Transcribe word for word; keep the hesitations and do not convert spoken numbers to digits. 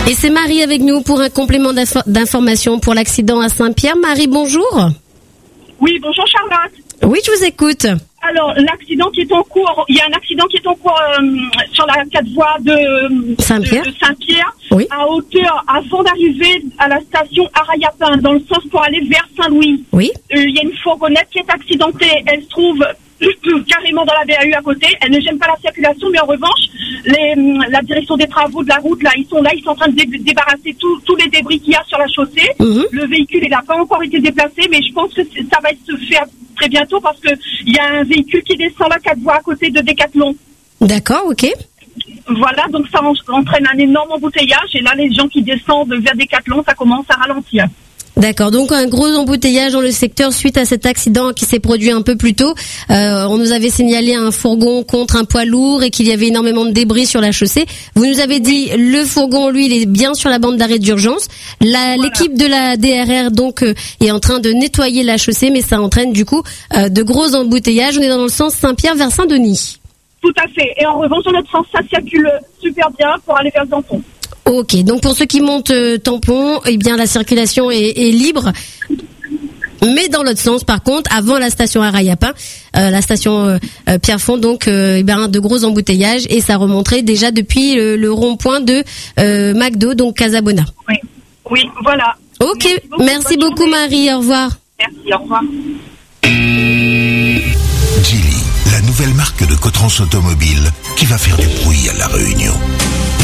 Et c'est Marie avec nous pour un complément d'info- d'information pour l'accident à Saint-Pierre. Marie, bonjour. Oui, bonjour Charlotte. Oui, je vous écoute. Alors, l'accident qui est en cours, il y a un accident qui est en cours euh, sur la quatre voies de Saint-Pierre, de, de Saint-Pierre oui. À hauteur, avant d'arriver à la station Arayapin, dans le sens pour aller vers Saint-Louis. Oui. Euh, il y a une fourgonnette qui est accidentée. Elle se trouve carrément dans la V A U à côté. Elle ne gêne pas la circulation, mais en revanche, les, la direction des travaux de la route, là, ils sont là, ils sont en train de dé- débarrasser tous tous les débris qu'il y a sur la chaussée. Mmh. Le véhicule, il n'a pas encore été déplacé, mais je pense que c'est- ça va se faire très bientôt parce que il y a un véhicule qui descend la quatre voies à côté de Décathlon. D'accord, ok. Voilà, donc ça en- entraîne un énorme embouteillage et là, les gens qui descendent vers Décathlon, ça commence à ralentir. D'accord, donc un gros embouteillage dans le secteur suite à cet accident qui s'est produit un peu plus tôt. Euh, on nous avait signalé un fourgon contre un poids lourd et qu'il y avait énormément de débris sur la chaussée. Vous nous avez dit le fourgon, lui, il est bien sur la bande d'arrêt d'urgence. La, Voilà. L'équipe de la D R R donc euh, est en train de nettoyer la chaussée, mais ça entraîne du coup euh, de gros embouteillages. On est dans le sens Saint-Pierre vers Saint-Denis. Tout à fait. Et en revanche, dans notre sens, ça circule super bien pour aller vers Danton. Ok, donc pour ceux qui montent euh, Tampon, eh bien la circulation est, est libre. Mais dans l'autre sens, par contre, avant la station Arayapin, euh, la station euh, euh, Pierrefonds, donc euh, eh bien de gros embouteillages et ça remonterait déjà depuis le, le rond-point de euh, McDo, donc Casabona. Oui, oui, voilà. Ok, Merci beaucoup, merci bonne beaucoup journée. Marie, au revoir. Merci, au revoir. Geely, la nouvelle marque de Cotrans Automobile qui va faire du bruit à La Réunion.